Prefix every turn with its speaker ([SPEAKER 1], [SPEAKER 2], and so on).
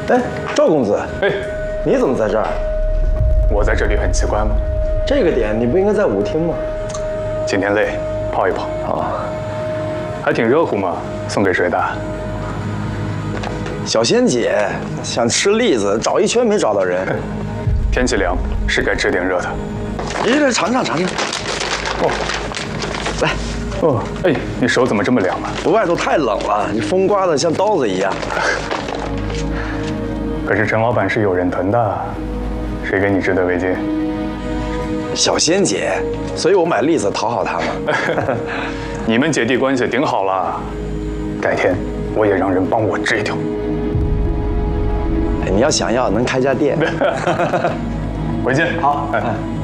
[SPEAKER 1] 哎，赵公子，
[SPEAKER 2] 哎，
[SPEAKER 1] 你怎么在这儿？
[SPEAKER 2] 我在这里很奇怪吗？
[SPEAKER 1] 这个点你不应该在舞厅吗？
[SPEAKER 2] 今天累，泡一泡。
[SPEAKER 1] 啊，
[SPEAKER 2] 还挺热乎嘛，送给谁的？
[SPEAKER 1] 小仙姐想吃栗子，找一圈没找到人。
[SPEAKER 2] 天气凉，是该吃点热的。
[SPEAKER 1] 你这尝尝。哦，来。
[SPEAKER 2] 哦，哎，你手怎么这么凉啊？
[SPEAKER 1] 外头太冷了，你风刮得像刀子一样。
[SPEAKER 2] 可是陈老板是有人疼的，谁给你织的围巾？
[SPEAKER 1] 小仙姐，所以我买栗子讨好她嘛。
[SPEAKER 2] 你们姐弟关系顶好了，改天我也让人帮我织一条。
[SPEAKER 1] 哎，你要想要能开家店。
[SPEAKER 2] 回见。
[SPEAKER 1] 好。